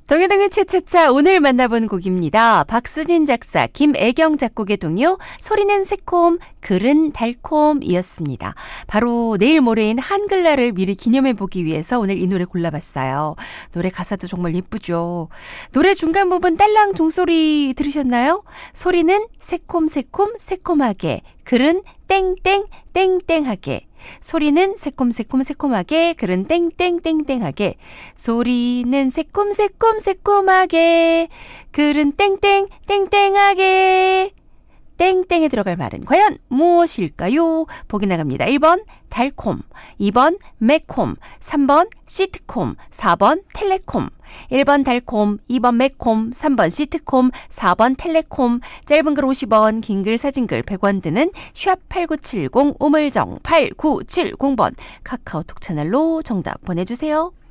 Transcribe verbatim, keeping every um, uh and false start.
동요동요 차차차 오늘 만나본 곡입니다. 박수진 작사, 김애경 작곡의 동요 소리는 새콤, 글은 달콤이었습니다. 바로 내일 모레인 한글날을 미리 기념해보기 위해서 오늘 이 노래 골라봤어요. 노래 가사도 정말 예쁘죠. 노래 중간 부분 딸랑 종소리 들으셨나요? 소리는 새콤새콤 새콤하게, 글은 땡땡 땡땡하게, 소리는 새콤새콤 새콤하게, 글은 땡땡땡땡하게, 소리는 새콤새콤 새콤하게, 글은 땡땡 땡땡하게. 땡땡에 들어갈 말은 과연 무엇일까요? 보기 나갑니다. 일 번 달콤, 이 번 매콤, 삼 번 시트콤, 사 번 텔레콤. 일 번 달콤, 이 번 매콤, 삼 번 시트콤, 사 번 텔레콤. 짧은 글 오십 원, 긴 글 사진글 백 원 드는 샵 팔구칠공, 우물정 팔구칠공 번 카카오톡 채널로 정답 보내주세요.